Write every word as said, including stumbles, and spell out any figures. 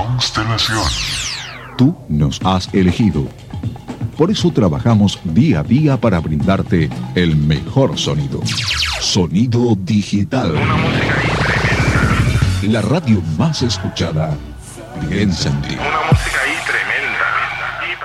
Constelación. Tú nos has elegido. Por eso trabajamos día a día para brindarte el mejor sonido. Sonido digital. Una música ahí tremenda. La radio más escuchada piensa en ti. Una música ahí tremenda.